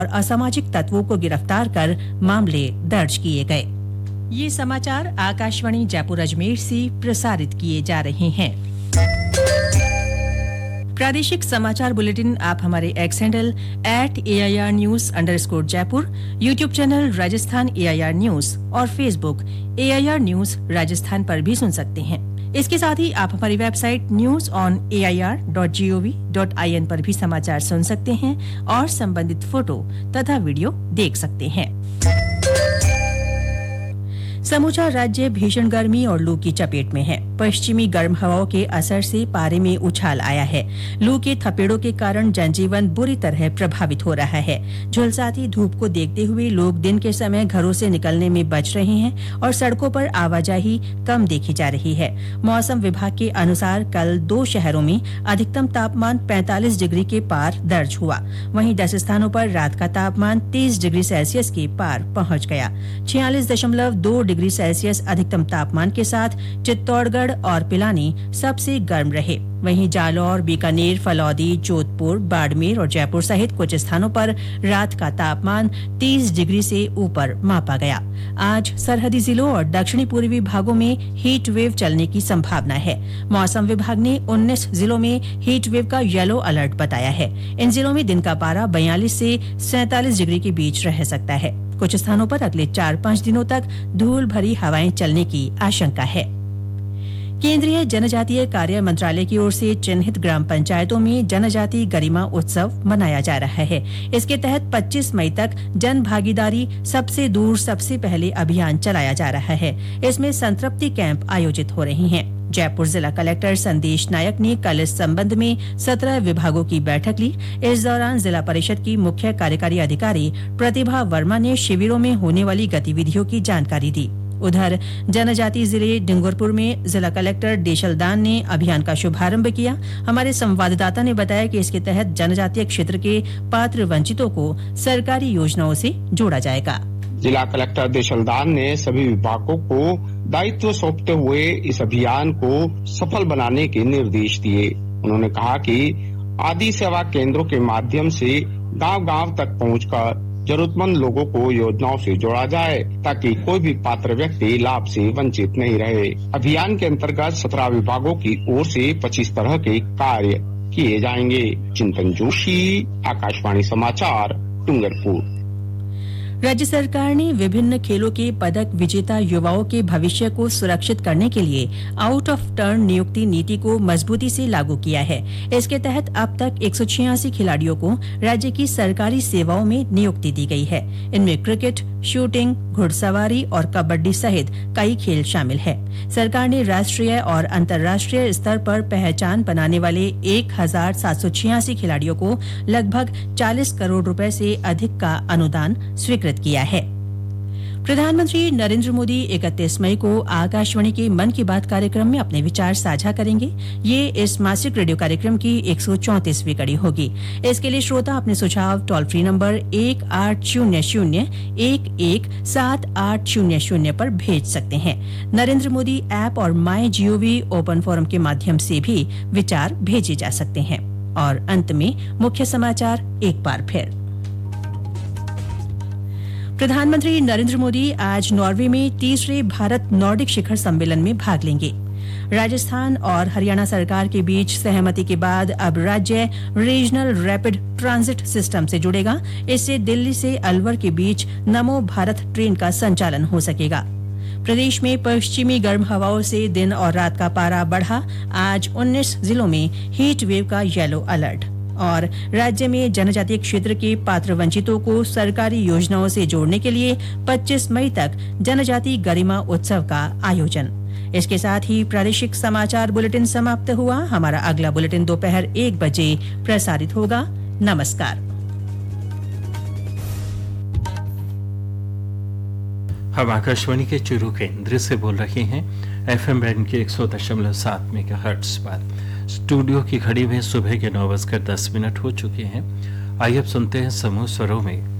और असामाजिक तत्वों को गिरफ्तार कर मामले दर्ज किए गए। ये समाचार आकाशवाणी जयपुर अजमेर से प्रसारित किए जा रहे हैं। प्रादेशिक समाचार बुलेटिन आप हमारे x handle @AIR News_ Jaipur, YouTube channel Rajasthan AIR news और फेसबुक AIR न्यूज राजस्थान पर भी सुन सकते हैं। इसके साथ ही आप हमारी वेबसाइट news.on.air.gov.in पर भी समाचार सुन सकते हैं और संबंधित फोटो तथा वीडियो देख सकते हैं। समूचा राज्य भीषण गर्मी और लू की चपेट में है। पश्चिमी गर्म हवाओं के असर से पारे में उछाल आया है। लू के थपेड़ों के कारण जनजीवन बुरी तरह प्रभावित हो रहा है। झुलसाती धूप को देखते हुए लोग दिन के समय घरों से निकलने में बच रहे हैं और सड़कों पर आवाजाही कम देखी जा रही है। मौसम विभाग के अनुसार कल 2 शहरों में अधिकतम तापमान 45 डिग्री के पार दर्ज हुआ। वहीं 10 स्थानों पर रात का तापमान 30 डिग्री सेल्सियस के पार पहुंच गया। 46.2 डिग्री सेल्सियस अधिकतम तापमान के साथ चित्तौड़गढ़ और पिलानी सबसे गर्म रहे। वहीं जालौर, बीकानेर, फलौदी, जोधपुर, बाड़मेर और जयपुर सहित कुछ स्थानों पर रात का तापमान 30 डिग्री से ऊपर मापा गया। आज सरहदी जिलों और दक्षिणी पूर्वी भागों में हीट वेव चलने की संभावना है। मौसम विभाग ने 19 जिलों में हीट वेव का येलो अलर्ट बताया है। इन जिलों में दिन का पारा 42 से 47 डिग्री के बीच रह सकता है। कुछ स्थानों पर अगले 4-5 दिनों तक धूल भरी हवाएं चलने की आशंका है। केंद्रीय जनजातीय कार्य मंत्रालय की ओर से चिन्हित ग्राम पंचायतों में जनजाति गरिमा उत्सव मनाया जा रहा है। इसके तहत 25 मई तक जन भागीदारी सबसे दूर सबसे पहले अभियान चलाया जा रहा है। इसमें संतृप्ति कैंप आयोजित हो रहे हैं। जयपुर जिला कलेक्टर संदेश नायक ने कल इस संबंध में 17 विभागों की बैठक ली। इस दौरान जिला परिषद की मुख्य कार्यकारी अधिकारी प्रतिभा वर्मा ने शिविरों में होने वाली गतिविधियों की जानकारी दी। उधर जनजातीय जिले डूंगरपुर में जिला कलेक्टर देशलदान ने अभियान का शुभारंभ किया। हमारे संवाददाता ने बताया कि इसके तहत जनजातीय क्षेत्र के पात्र वंचितों को सरकारी योजनाओं से जोड़ा जाएगा। जिला कलेक्टर देशलदान ने सभी विभागों को दायित्व सौंपते हुए इस अभियान को सफल बनाने के निर्देश दिए। उन्होंने कहा कि आदि सेवा केंद्रों के माध्यम से गांव-गांव तक पहुंचकर जरूरतमंद लोगों को योजनाओं से जोड़ा जाए ताकि कोई भी पात्र व्यक्ति लाभ से वंचित नहीं रहे। अभियान के अंतर्गत 17 विभागों की ओर से 25 तरह के कार्य किए जाएंगे। चिंतन जोशी, आकाशवाणी समाचार, डूंगरपुर। राज्य सरकार ने विभिन्न खेलों के पदक विजेता युवाओं के भविष्य को सुरक्षित करने के लिए आउट ऑफ टर्न नियुक्ति नीति को मजबूती से लागू किया है। इसके तहत अब तक 186 खिलाड़ियों को राज्य की सरकारी सेवाओं में नियुक्ति दी गई है। इनमें क्रिकेट, शूटिंग, घुड़सवारी और कबड्डी सहित कई खेल शामिल है। सरकार ने राष्ट्रीय और अंतर्राष्ट्रीय स्तर पर पहचान बनाने वाले 1786 खिलाड़ियों को लगभग 40 करोड़ रुपए से अधिक का अनुदान स्वीकृत किया है। प्रधानमंत्री नरेंद्र मोदी 31 मई को आकाशवाणी के मन की बात कार्यक्रम में अपने विचार साझा करेंगे। ये इस मासिक रेडियो कार्यक्रम की 134वीं कड़ी होगी। इसके लिए श्रोता अपने सुझाव टोल फ्री नंबर 1800-117800 पर भेज सकते हैं। नरेंद्र मोदी ऐप और MyGov ओपन फोरम के माध्यम से भी विचार भेजे जा सकते हैं। और अंत में मुख्य समाचार एक बार फिर। प्रधानमंत्री नरेंद्र मोदी आज नॉर्वे में तीसरे भारत नॉर्डिक शिखर सम्मेलन में भाग लेंगे। राजस्थान और हरियाणा सरकार के बीच सहमति के बाद अब राज्य रीजनल रैपिड ट्रांजिट सिस्टम से जुड़ेगा। इससे दिल्ली से अलवर के बीच नमो भारत ट्रेन का संचालन हो सकेगा। प्रदेश में पश्चिमी गर्म हवाओं से दिन और रात का पारा बढ़ा। आज 19 जिलों में हीट वेव का येलो अलर्ट। और राज्य में जनजातीय क्षेत्र के पात्र वंचितों को सरकारी योजनाओं से जोड़ने के लिए 25 मई तक जनजाति गरिमा उत्सव का आयोजन। इसके साथ ही प्रादेशिक समाचार बुलेटिन समाप्त हुआ। हमारा अगला बुलेटिन दोपहर 1 बजे प्रसारित होगा। नमस्कार। हम आकाशवाणी के चूरू केंद्र से बोल रहे हैं FM बैंड के 100.7 मेगाहर्ट्ज पर। स्टूडियो की घड़ी में सुबह के 9:10 हो चुके हैं। आइए अब सुनते हैं समूह स्वरों में